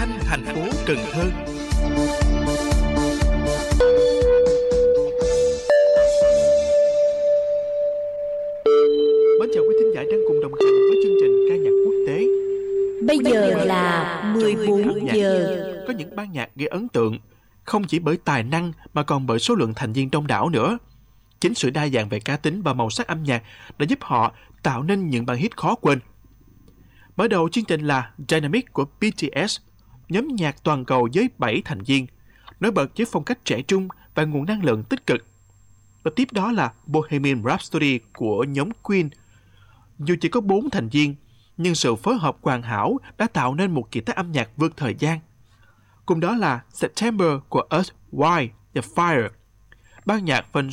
thanh thành phố Cần Thơ. Mến chào quý thính giả đang cùng đồng hành với chương trình ca nhạc quốc tế. Bây giờ là 14 giờ. Có những ban nhạc gây ấn tượng, không chỉ bởi tài năng mà còn bởi số lượng thành viên đông đảo nữa. Chính sự đa dạng về cá tính và màu sắc âm nhạc đã giúp họ tạo nên những bản hit khó quên. Mở đầu chương trình là Dynamic của BTS, nhóm nhạc toàn cầu với 7 thành viên, nổi bật với phong cách trẻ trung và nguồn năng lượng tích cực. Và tiếp đó là Bohemian Rhapsody của nhóm Queen. Dù chỉ có 4 thành viên, nhưng sự phối hợp hoàn hảo đã tạo nên một kỳ tích âm nhạc vượt thời gian. Cùng đó là September của Earth, Wind và Fire. Ban nhạc